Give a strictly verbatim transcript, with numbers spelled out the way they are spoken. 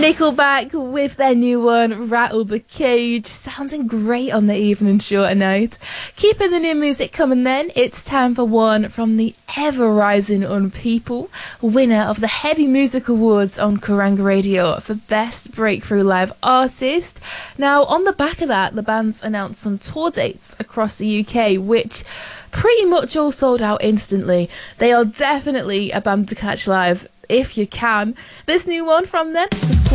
Nickelback with their new one, Rattle the Cage, sounding great on the evening shorter note. Keeping the new music coming then, it's time for one from the ever-rising Unpeople, winner of the Heavy Music Awards on Kerrang Radio for Best Breakthrough Live Artist. Now, on the back of that, the band's announced some tour dates across the U K, which pretty much all sold out instantly. They are definitely a band to catch live if you can. This new one from them is called